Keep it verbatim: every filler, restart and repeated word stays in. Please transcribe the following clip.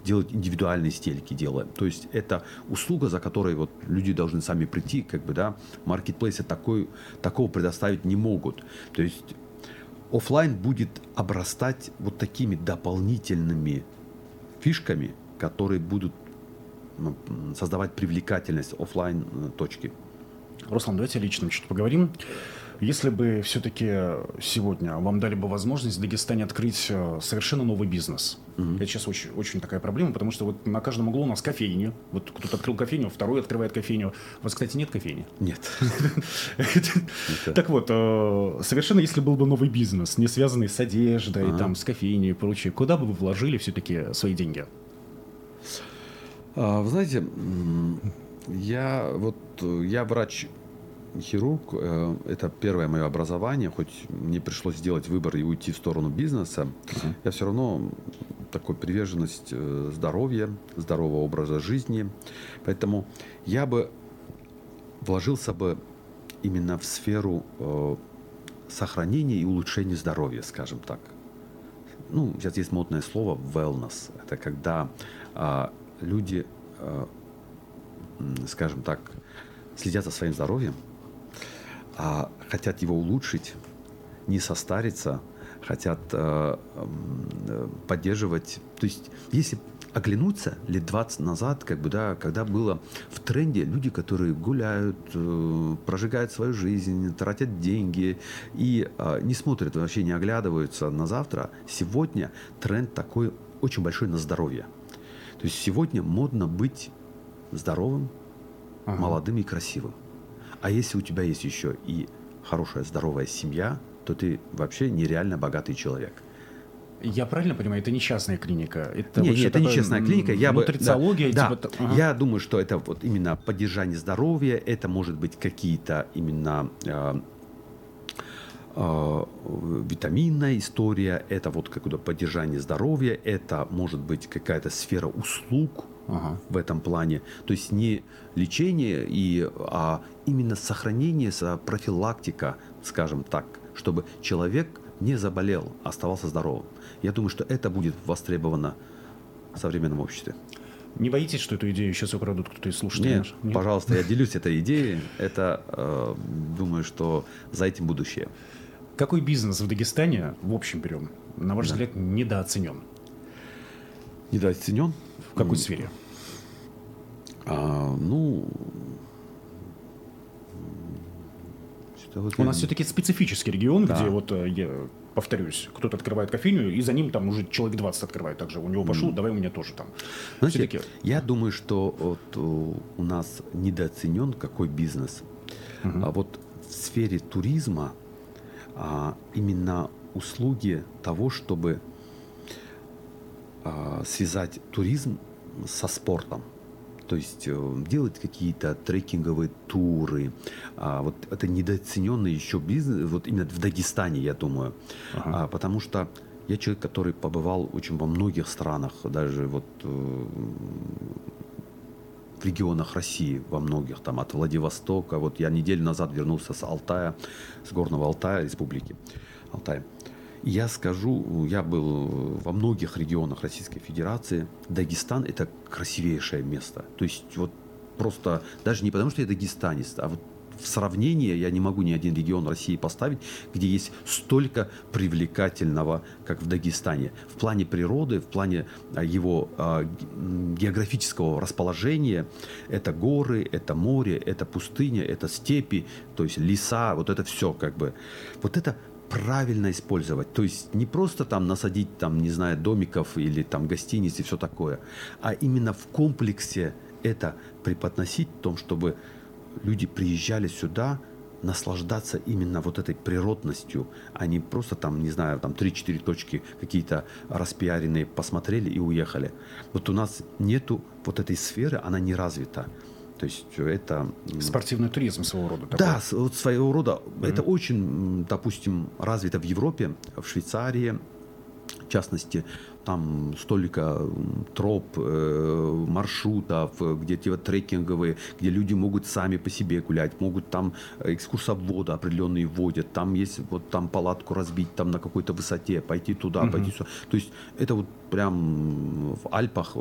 делать индивидуальные стельки делаем. То есть это услуга, за которой вот люди должны сами прийти, как бы, да, маркетплейсы такой, такого предоставить не могут. То есть офлайн будет обрастать вот такими дополнительными фишками, которые будут создавать привлекательность офлайн точки. Руслан, давайте о личном чуть поговорим. Если бы все-таки сегодня вам дали бы возможность в Дагестане открыть совершенно новый бизнес. Mm-hmm. Это сейчас очень, очень такая проблема, потому что вот на каждом углу у нас кофейни. Вот кто-то открыл кофейню, второй открывает кофейню. У вас, кстати, нет кофейни? Нет. Так вот, совершенно если был бы новый бизнес, не связанный с одеждой, там, с кофейней и прочее, куда бы вы вложили все-таки свои деньги? Вы знаете, я вот я врач. Хирург, это первое мое образование, хоть мне пришлось сделать выбор и уйти в сторону бизнеса, uh-huh. я все равно такой приверженность здоровья, здорового образа жизни, поэтому я бы вложился бы именно в сферу э, сохранения и улучшения здоровья, скажем так. Ну, сейчас есть модное слово wellness, это когда э, люди, э, скажем так, следят за своим здоровьем, а хотят его улучшить, не состариться, хотят э, э, поддерживать. То есть, если оглянуться лет двадцать назад, как бы, да, когда было в тренде люди, которые гуляют, э, прожигают свою жизнь, тратят деньги и э, не смотрят, вообще не оглядываются на завтра, сегодня тренд такой очень большой на здоровье. То есть, сегодня модно быть здоровым, ага. молодым и красивым. А если у тебя есть еще и хорошая, здоровая семья, то ты вообще нереально богатый человек. Я правильно понимаю, это не частная клиника? Это нет, нет, это не частная клиника. Я нутрициология? Да, типа... да. Ага. Я думаю, что это вот именно поддержание здоровья, это может быть какие-то именно э, э, витаминная история, это вот какое-то поддержание здоровья, это может быть какая-то сфера услуг, ага. в этом плане. То есть не лечение, и, а именно сохранение, профилактика, скажем так, чтобы человек не заболел, а оставался здоровым. Я думаю, что это будет востребовано в современном обществе. Не боитесь, что эту идею сейчас украдут кто-то из слушателей? Нет, Нет, пожалуйста, я делюсь этой идеей. Это, э, думаю, что за этим будущее. Какой бизнес в Дагестане, в общем берем, на ваш да. взгляд, недооценен? Недооценен? В какой сфере? А, ну, вот у нас все-таки специфический регион, да. где вот, я повторюсь, кто-то открывает кофейню, и за ним там уже человек двадцать открывает также. У него пошло, mm. давай у меня тоже там. Знаете, все-таки... я думаю, что вот у нас недооценен какой бизнес. Uh-huh. А вот в сфере туризма а, именно услуги того, чтобы а, связать туризм со спортом. То есть делать какие-то трекинговые туры. А, вот это недооцененный еще бизнес, вот именно в Дагестане, я думаю. Ага. А, потому что я человек, который побывал очень во многих странах, даже вот э, в регионах России, во многих, там от Владивостока. Вот я неделю назад вернулся с Алтая, с горного Алтая, республики Алтай. Я скажу, я был во многих регионах Российской Федерации. Дагестан – это красивейшее место. То есть вот просто даже не потому, что я дагестанец, а вот в сравнении я не могу ни один регион России поставить, где есть столько привлекательного, как в Дагестане. В плане природы, в плане его э, географического расположения. Это горы, это море, это пустыня, это степи, то есть леса, вот это все как бы. Вот это правильно использовать. То есть не просто там насадить, там, не знаю, домиков или там гостиниц и все такое, а именно в комплексе это преподносить в том, чтобы люди приезжали сюда наслаждаться именно вот этой природностью, а не просто там, не знаю, там три-четыре точки какие-то распиаренные посмотрели и уехали. Вот у нас нету вот этой сферы, она не развита. То есть это... Спортивный туризм своего рода. Такой. Да, вот своего рода. Mm-hmm. Это очень, допустим, развито в Европе, в Швейцарии, в частности. Там столько троп, э, маршрутов, где те вот трекинговые, где люди могут сами по себе гулять, могут там экскурсоводы определенные вводят, там есть вот там палатку разбить там на какой-то высоте, пойти туда, mm-hmm. пойти сюда. То есть это вот прям в Альпах